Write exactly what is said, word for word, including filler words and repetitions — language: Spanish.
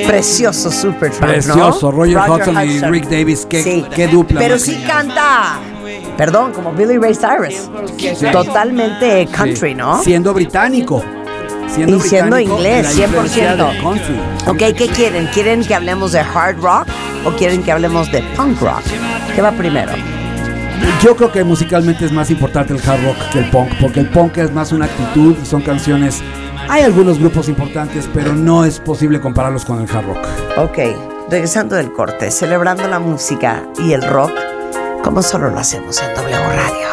precioso Supertramp, Precioso, ¿no? Roger, Roger Hudson, Hudson y Rick Davis, qué, sí. qué dupla. Pero sí canta, perdón, como Billy Ray Cyrus. Sí. Totalmente country, sí. ¿no? Siendo británico. Siendo y siendo inglés, cien por ciento. Ok, ¿qué quieren? ¿Quieren que hablemos de hard rock o quieren que hablemos de punk rock? ¿Qué va primero? Yo creo que musicalmente es más importante el hard rock que el punk, porque el punk es más una actitud y son canciones. Hay algunos grupos importantes, pero no es posible compararlos con el hard rock. Ok, regresando del corte, celebrando la música y el rock, como solo lo hacemos en W Radio.